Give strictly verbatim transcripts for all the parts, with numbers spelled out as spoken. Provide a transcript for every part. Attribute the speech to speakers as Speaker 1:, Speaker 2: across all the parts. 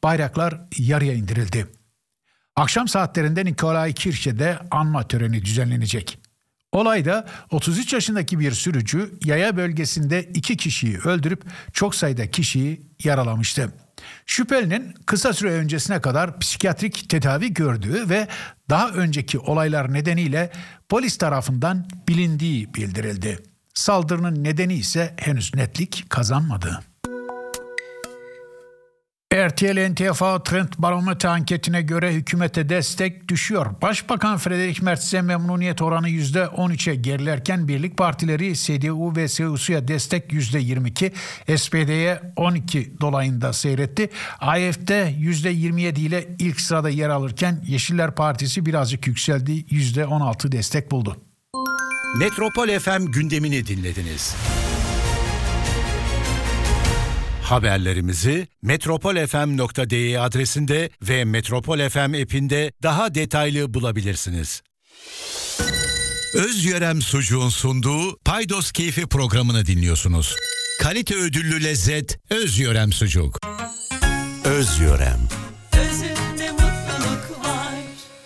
Speaker 1: bayraklar yarıya indirildi. Akşam saatlerinde Nikolay Kirche'de anma töreni düzenlenecek. Olayda otuz üç yaşındaki bir sürücü yaya bölgesinde iki kişiyi öldürüp çok sayıda kişiyi yaralamıştı. Şüphelinin kısa süre öncesine kadar psikiyatrik tedavi gördüğü ve daha önceki olaylar nedeniyle polis tarafından bilindiği bildirildi. Saldırının nedeni ise henüz netlik kazanmadı. R T L N T F A Trend Barometre anketine göre hükümete destek düşüyor. Başbakan Friedrich Merz'e memnuniyet oranı yüzde on üçe gerilerken birlik partileri C D U ve C S U'ya destek yüzde yirmi iki, S P D'ye on iki dolayında seyretti. A F D yüzde yirmi yedi ile ilk sırada yer alırken Yeşiller Partisi birazcık yükseldi, yüzde on altı destek buldu.
Speaker 2: Metropol F M gündemini dinlediniz. Haberlerimizi metropol f m nokta d e adresinde ve Metropol F M app'inde daha detaylı bulabilirsiniz. Özyörem Sucuğun sunduğu Paydos Keyfi programını dinliyorsunuz. Kalite ödüllü lezzet Özyörem Sucuk. Özyörem.
Speaker 3: Özünde mutluluk var.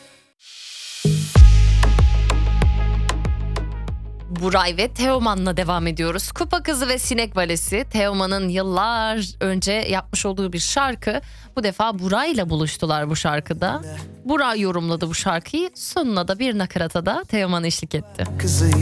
Speaker 4: Buray ve Teoman'la devam ediyoruz. Kupa Kızı ve Sinek Valesi, Teoman'ın yıllar önce yapmış olduğu bir şarkı. Bu defa Buray'la buluştular bu şarkıda. Buray yorumladı bu şarkıyı. Sonuna da bir nakarata da Teoman eşlik etti.
Speaker 5: Kızı